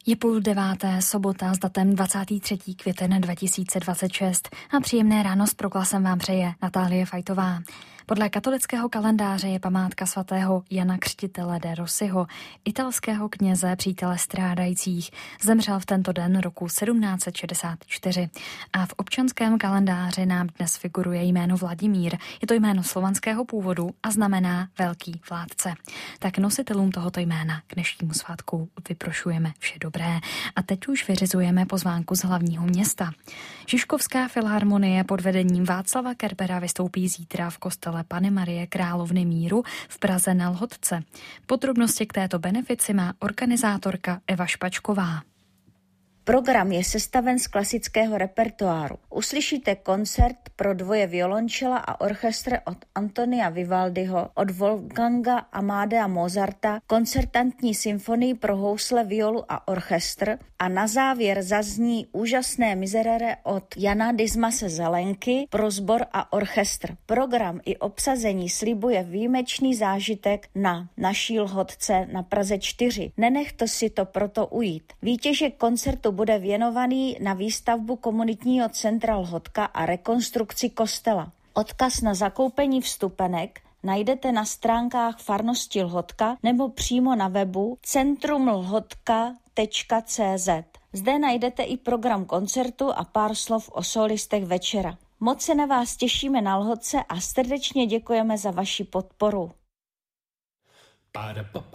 Je 8:30, sobota s datem 23. květen 2026 a příjemné ráno s proklasem vám přeje Natálie Fajtová. Podle katolického kalendáře je památka svatého Jana Křtitele de Rossiho, italského kněze, přítele strádajících. Zemřel v tento den roku 1764. A v občanském kalendáři nám dnes figuruje jméno Vladimír. Je to jméno slovanského původu a znamená velký vládce. Tak nositelům tohoto jména k dnešnímu svátku vyprošujeme vše dobré. A teď už vyřizujeme pozvánku z hlavního města. Žižkovská filharmonie pod vedením Václava Kerbera vystoupí zítra v kostele Panny Marie Královny míru v Praze na Lhotce. Podrobnosti k této benefici má organizátorka Eva Špačková. Program je sestaven z klasického repertoáru. Uslyšíte koncert pro dvoje violončela a orchestr od Antonia Vivaldiho, od Wolfganga Amadea Mozarta, koncertantní symfonii pro housle, violu a orchestr a na závěr zazní úžasné miserere od Jana Dismase Zelenky pro sbor a orchestr. Program i obsazení slibuje výjimečný zážitek na naší Lhotce na Praze 4. Nenechte si to proto ujít. Výtěžek koncertu bude věnovaný na výstavbu komunitního centra Lhotka a rekonstrukci kostela. Odkaz na zakoupení vstupenek najdete na stránkách farnosti Lhotka nebo přímo na webu centrumlhotka.cz. Zde najdete i program koncertu a pár slov o solistech večera. Moc se na vás těšíme na Lhotce a srdečně děkujeme za vaši podporu.